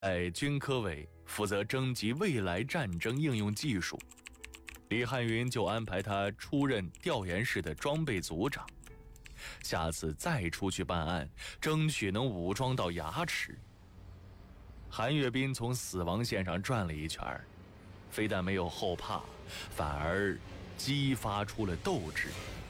在军科委负责征集未来战争应用技术，李汉云就安排他出任调研室的装备组长。下次再出去办案，争取能武装到牙齿。韩岳斌从死亡线上转了一圈，非但没有后怕，反而激发出了斗志。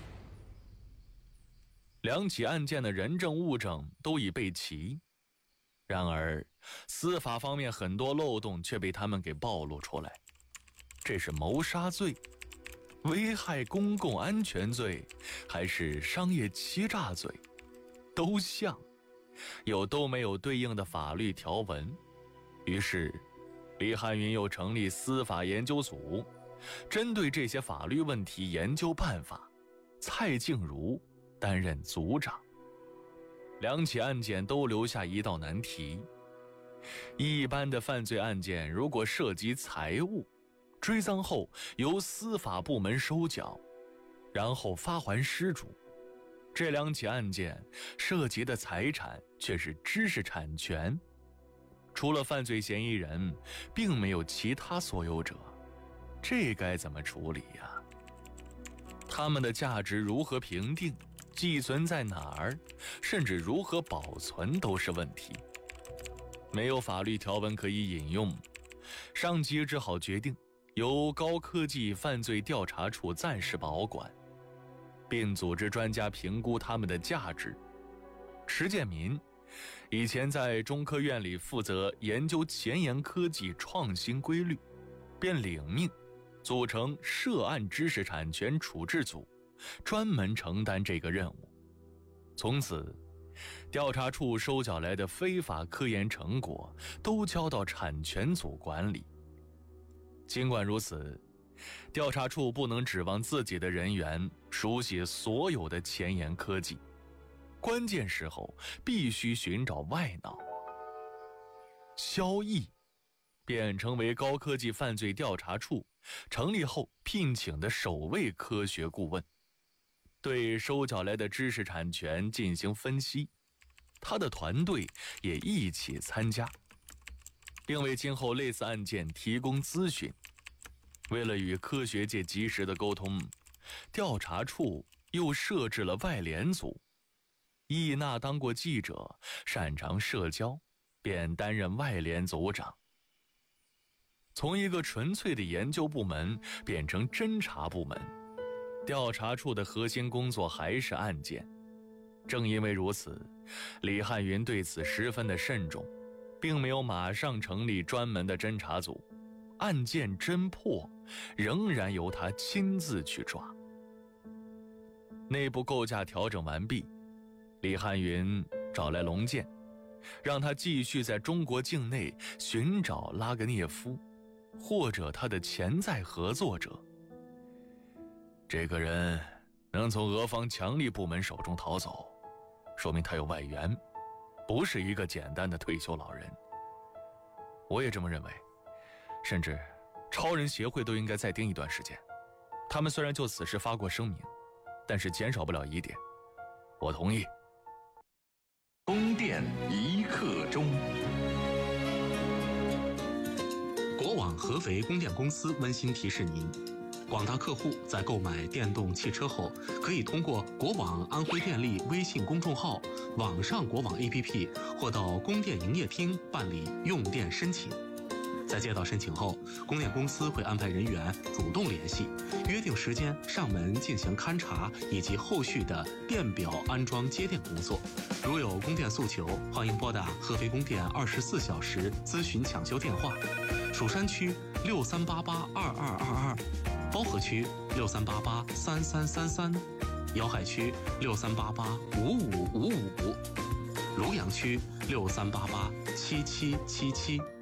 两起案件的人证物证都已备齐，然而司法方面很多漏洞却被他们给暴露出来。这是谋杀罪、危害公共安全罪，还是商业欺诈罪？都像，又都没有对应的法律条文。于是李汉云又成立司法研究组，针对这些法律问题研究办法。蔡静茹担任组长。两起案件都留下一道难题：一般的犯罪案件如果涉及财物，追赃后由司法部门收缴，然后发还失主。这两起案件涉及的财产却是知识产权，除了犯罪嫌疑人，并没有其他所有者，这该怎么处理呀？他们的价值如何评定？寄存在哪儿？甚至如何保存都是问题。没有法律条文可以引用，上级只好决定由高科技犯罪调查处暂时保管，并组织专家评估他们的价值。池建民以前在中科院里负责研究前沿科技创新规律，便领命组成涉案知识产权处置组，专门承担这个任务。从此调查处收缴来的非法科研成果都交到产权组管理。尽管如此，调查处不能指望自己的人员熟悉所有的前沿科技，关键时候必须寻找外脑。萧毅便成为高科技犯罪调查处成立后聘请的首位科学顾问，对收缴来的知识产权进行分析。他的团队也一起参加，并为今后类似案件提供咨询。为了与科学界及时的沟通，调查处又设置了外联组。易娜当过记者，擅长社交，便担任外联组长。从一个纯粹的研究部门变成侦查部门，调查处的核心工作还是案件。正因为如此，李汉云对此十分的慎重，并没有马上成立专门的侦查组，案件侦破仍然由他亲自去抓。内部构架调整完毕，李汉云找来龙健，让他继续在中国境内寻找拉格涅夫或者他的潜在合作者。这个人能从俄方强力部门手中逃走，说明他有外援，不是一个简单的退休老人。我也这么认为，甚至超人协会都应该再盯一段时间。他们虽然就此事发过声明，但是减少不了疑点。我同意。 宫殿一刻钟。 国网合肥供电公司温馨提示您，广大客户在购买电动汽车后，可以通过国网安徽电力微信公众号、网上国网 APP 或到供电营业厅办理用电申请。在接到申请后，供电公司会安排人员主动联系，约定时间上门进行勘查以及后续的电表安装接电工作。如有供电诉求，欢迎拨打合肥供电24小时咨询抢修电话：蜀山区63882222，包河区63883333，瑶海区63885555，庐阳区63887777。